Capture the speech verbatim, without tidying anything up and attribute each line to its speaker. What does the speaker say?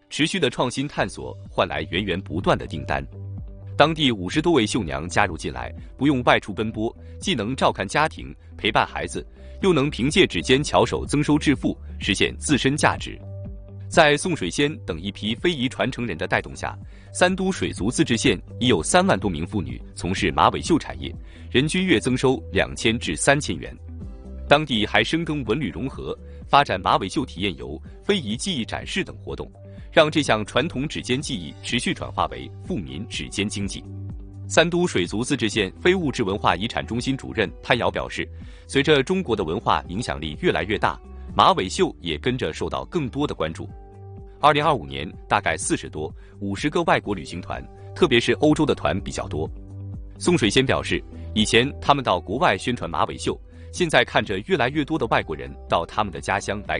Speaker 1: 持续的创新探索换来源源不断的订单。当地五十多位绣娘加入进来，不用外出奔波，既能照看家庭、陪伴孩子，又能凭借指尖巧手增收致富，实现自身价值。在宋水仙等一批非遗传承人的带动下，三都水族自治县已有三万多名妇女从事马尾绣产业，人均月增收两千至三千元。当地还深耕文旅融合，发展马尾绣体验游、非遗技艺展示等活动，让这项传统指尖技艺持续转化为富民指尖经济。三都水族自治县非物质文化遗产中心主任潘瑶表示，随着中国的文化影响力越来越大，马尾绣也跟着受到更多的关注。二零二五年大概四十多、五十个外国旅行团，特别是欧洲的团比较多。宋水仙表示，以前他们到国外宣传马尾绣，现在看着越来越多的外国人到他们的家乡来